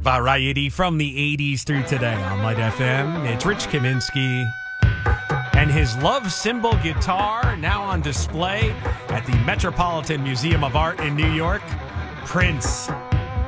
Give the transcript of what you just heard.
Variety from the 80s through today on Light FM. It's Rich Kaminsky and his Love Symbol guitar, now on display at the Metropolitan Museum of Art in New York. Prince.